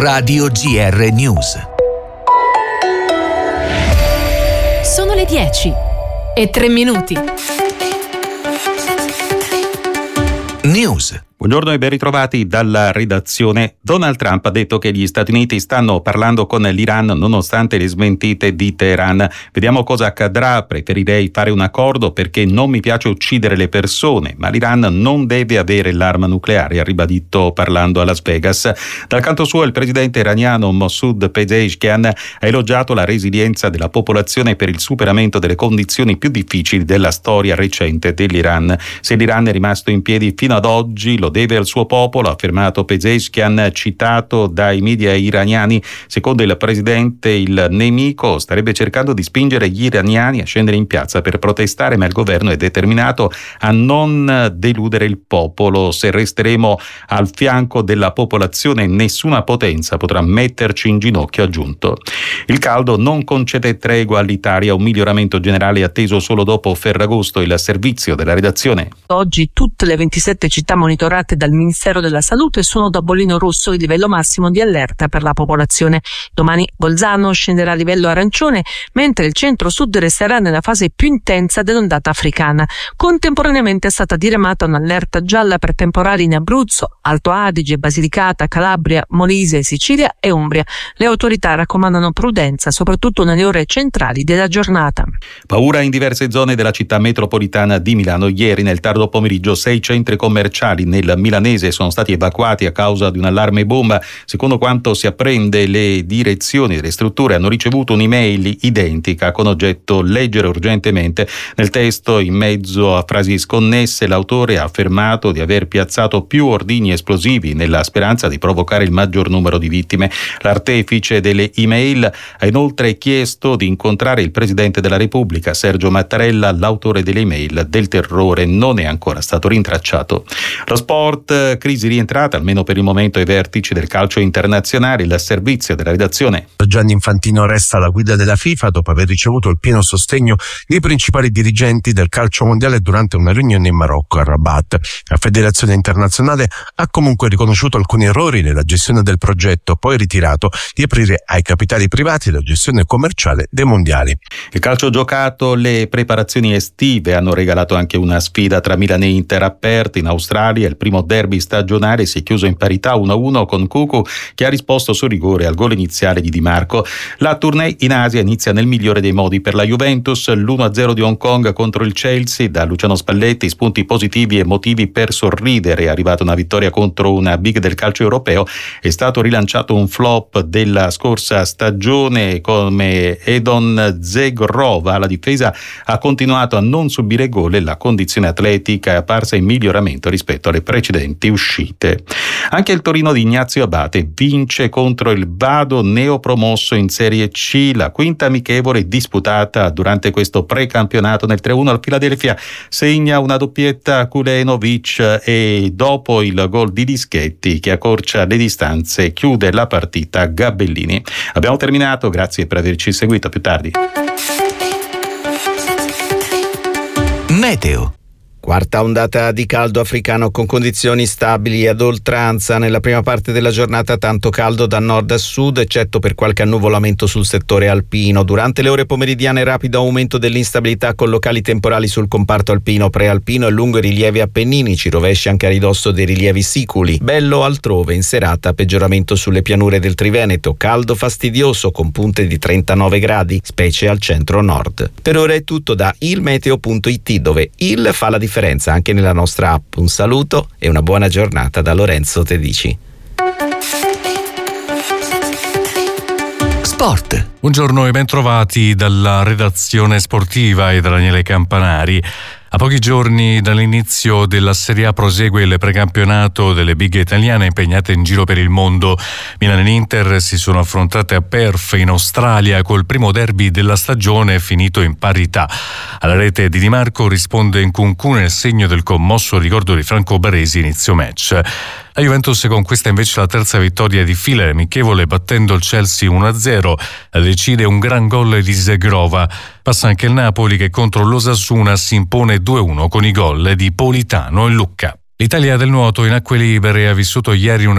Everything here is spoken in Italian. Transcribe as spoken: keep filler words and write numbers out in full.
Radio G R News. Sono le dieci e tre minuti. News. Buongiorno e ben ritrovati dalla redazione. Donald Trump ha detto che gli Stati Uniti stanno parlando con l'Iran nonostante le smentite di Teheran. Vediamo cosa accadrà. Preferirei fare un accordo perché non mi piace uccidere le persone, ma l'Iran non deve avere l'arma nucleare, ha ribadito parlando a Las Vegas. Dal canto suo il presidente iraniano Masoud Pezeshkian ha elogiato la resilienza della popolazione per il superamento delle condizioni più difficili della storia recente dell'Iran. Se l'Iran è rimasto in piedi fino ad oggi lo deve al suo popolo, ha affermato Pezeshkian, citato dai media iraniani. Secondo il presidente, il nemico starebbe cercando di spingere gli iraniani a scendere in piazza per protestare, ma il governo è determinato a non deludere il popolo. Se resteremo al fianco della popolazione, nessuna potenza potrà metterci in ginocchio, ha aggiunto. Il caldo non concede tregua all'Italia, un miglioramento generale atteso solo dopo Ferragosto. Il servizio della redazione. Oggi tutte le ventisette città monitorate dal Ministero della Salute sono da bollino rosso, il livello massimo di allerta per la popolazione. Domani Bolzano scenderà a livello arancione, mentre il centro-sud resterà nella fase più intensa dell'ondata africana. Contemporaneamente è stata diramata un'allerta gialla per temporali in Abruzzo, Alto Adige, Basilicata, Calabria, Molise, Sicilia e Umbria. Le autorità raccomandano prudenza, soprattutto nelle ore centrali della giornata. Paura in diverse zone della città metropolitana di Milano. Ieri nel tardo pomeriggio sei centri commerciali nel milanese sono stati evacuati a causa di un allarme bomba. Secondo quanto si apprende, le direzioni delle strutture hanno ricevuto un'email identica con oggetto leggere urgentemente. Nel testo, in mezzo a frasi sconnesse, l'autore ha affermato di aver piazzato più ordigni esplosivi nella speranza di provocare il maggior numero di vittime. L'artefice delle email ha inoltre chiesto di incontrare il Presidente della Repubblica, Sergio Mattarella. L'autore delle email del terrore non è ancora stato rintracciato. Lo sport, crisi rientrata almeno per il momento ai vertici del calcio internazionale. Il servizio della redazione. Gianni Infantino resta alla guida della FIFA dopo aver ricevuto il pieno sostegno dei principali dirigenti del calcio mondiale durante una riunione in Marocco, a Rabat. La Federazione Internazionale ha comunque riconosciuto alcuni errori nella gestione del progetto, poi ritirato di aprire ai capitali privati la gestione commerciale dei mondiali. Il calcio giocato, le preparazioni estive hanno regalato anche una sfida tra Milan e Inter aperti in Australia. Il primo derby stagionale si è chiuso in parità uno a uno con Cucu, che ha risposto su rigore al gol iniziale di Di Marco. La tournée in Asia inizia nel migliore dei modi per la Juventus. l'uno a zero di Hong Kong contro il Chelsea. Da Luciano Spalletti spunti positivi e motivi per sorridere. È arrivata una vittoria contro una big del calcio europeo. È stato rilanciato un flop della scorsa stagione come Edon Zegrova. La difesa ha continuato a non subire gol e la condizione atletica è apparsa in miglioramento rispetto alle precedenti uscite. Anche il Torino di Ignazio Abate vince contro il Vado, neopromosso in Serie C. La quinta amichevole disputata durante questo precampionato. Nel tre a uno al Philadelphia segna una doppietta Kulenovic e dopo il gol di Dischetti, che accorcia le distanze, chiude la partita Gabellini. Abbiamo terminato, grazie per averci seguito. A più tardi. Meteo. Quarta ondata di caldo africano con condizioni stabili ad oltranza. Nella prima parte della giornata tanto caldo da nord a sud, eccetto per qualche annuvolamento sul settore alpino. Durante le ore pomeridiane rapido aumento dell'instabilità con locali temporali sul comparto alpino, prealpino e lungo i rilievi appenninici, rovesci anche a ridosso dei rilievi siculi. Bello altrove, in serata peggioramento sulle pianure del Triveneto, caldo fastidioso con punte di trentanove gradi, specie al centro-nord. Per ora è tutto da ilmeteo punto it, dove il fa la differenza anche nella nostra app. Un saluto e una buona giornata da Lorenzo Tedici. Sport. Buongiorno e ben trovati dalla redazione sportiva e da Daniele Campanari. A pochi giorni dall'inizio della Serie A prosegue il precampionato delle big italiane impegnate in giro per il mondo. Milan e Inter si sono affrontate a Perth in Australia col primo derby della stagione finito in parità. Alla rete di Di Marco risponde Nkunku nel segno del commosso ricordo di Franco Baresi inizio match. La Juventus conquista invece la terza vittoria di fila amichevole battendo il Chelsea uno a zero. La decide un gran gol di Zegrova. Passa anche il Napoli che contro l'Osasuna si impone due a uno con i gol di Politano e Lucca. L'Italia del nuoto in acque libere ha vissuto ieri una